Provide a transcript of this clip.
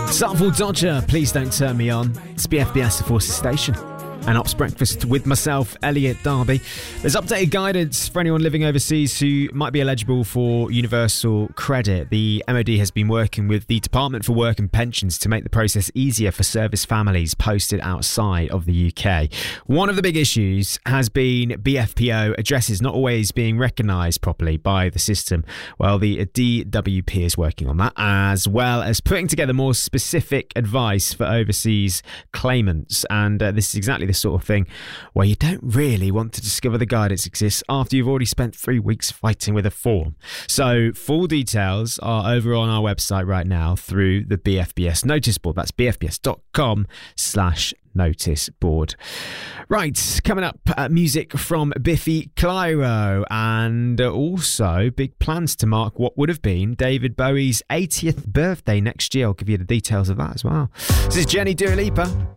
Starfall Dodger, Please Don't Turn Me On. It's BFBS, the Forces Station. And Ops Breakfast with myself, Elliot Darby. There's updated guidance for anyone living overseas who might be eligible for universal credit. The MOD has been working with the Department for Work and Pensions to make the process easier for service families posted outside of the UK. One of the big issues has been BFPO addresses not always being recognised properly by the system. Well, the DWP is working on that, as well as putting together more specific advice for overseas claimants. And this is exactly the sort of thing where you don't really want to discover the guidance exists after you've already spent 3 weeks fighting with a form. So full details are over on our website right now through the BFBS notice board. That's bfbs.com/notice board. Right, coming up, music from Biffy Clyro, and also big plans to mark what would have been David Bowie's 80th birthday next year. I'll give you the details of that as well. This is Jenny Dua Lipa.